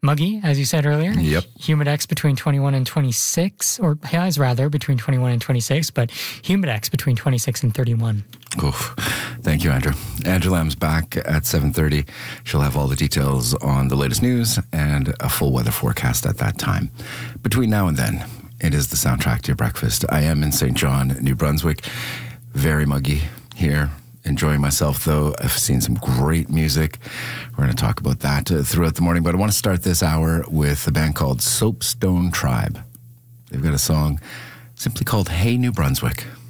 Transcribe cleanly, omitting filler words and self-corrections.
Muggy, as you said earlier. Yep. Humidex between 21 and 26, or highs rather, between 21 and 26, but Humidex between 26 and 31. Oof. Thank you, Andrew. Andrew Lamb's back at 7:30. She'll have all the details on the latest news and a full weather forecast at that time. Between now and then, it is the soundtrack to your breakfast. I am in St. John, New Brunswick. Very muggy here. Enjoying myself, though. I've seen some great music. We're going to talk about that throughout the morning, but I want to start this hour with a band called Soapstone Tribe. They've got a song simply called Hey New Brunswick.